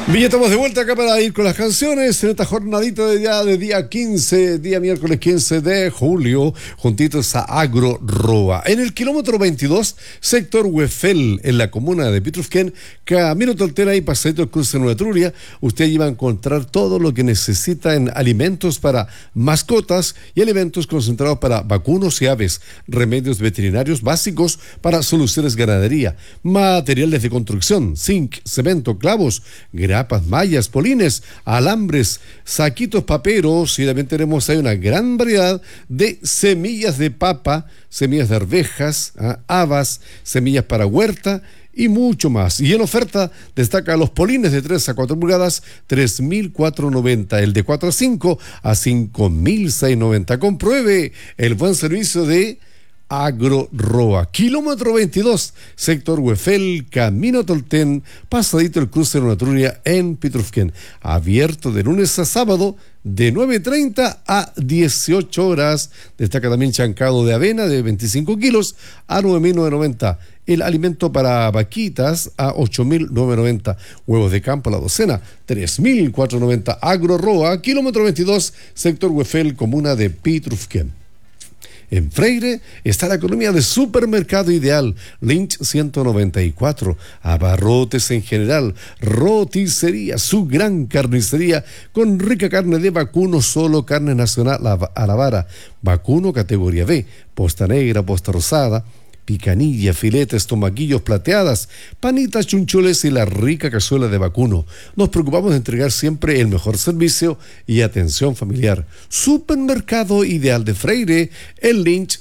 Bien, estamos de vuelta acá para ir con las canciones en esta jornadita de día 15, día miércoles 15 de julio, juntitos a Agro Roa. En el kilómetro 22, sector Huefel, en la comuna de Pitrufquén, camino Toltera y pasadito el cruce de Nueva Etruria, usted iba a encontrar todo lo que necesita en alimentos para mascotas y alimentos concentrados para vacunos y aves, remedios veterinarios básicos para soluciones ganadería, materiales de construcción, zinc, cemento, clavos, grapas, mallas, polines, alambres, saquitos paperos, y también tenemos ahí una gran variedad de semillas de papa, semillas de arvejas, habas, semillas para huerta y mucho más. Y en oferta destaca los polines de 3 a 4 pulgadas, 3.490, el de 4 a 5 a 5.690. Compruebe el buen servicio de Agro Roa, kilómetro 22, sector Huefel, camino Tolten, pasadito el cruce de Nueva Etruria en Pitrufquén. Abierto de lunes a sábado de 9:30 a 18 horas. Destaca también chancado de avena de 25 kilos a 9.990. El alimento para vaquitas a 8.990. Huevos de campo a la docena, 3.490. Agro Roa, kilómetro 22, sector Huefel, comuna de Pitrufquén. En Freire está la economía de Supermercado Ideal, Lynch 194, abarrotes en general, roticería, su gran carnicería con rica carne de vacuno, solo carne nacional a la vara, vacuno categoría B, posta negra, posta rosada, picanilla, filetes, tomaquillos plateadas, panitas, chunchules y la rica cazuela de vacuno. Nos preocupamos de entregar siempre el mejor servicio y atención familiar. Supermercado Ideal de Freire, el Lynch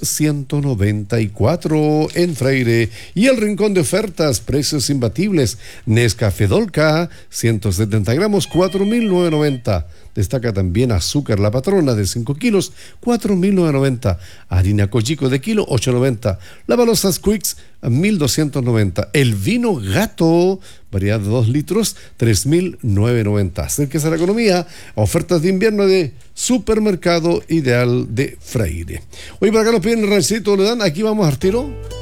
194 en Freire. Y el rincón de ofertas, precios imbatibles. Nescafé Dolca, 170 gramos, 4.990. Destaca también azúcar La Patrona de 5 kilos, 4.990. Harina Cochico de kilo, 8.90. La Balosas Quicks, 1.290. El vino Gato, variedad de 2 litros, 3.990. Acérquese a la economía, ofertas de invierno de Supermercado Ideal de Freire. Hoy para acá nos piden el ranchito, le dan, aquí vamos al tiro.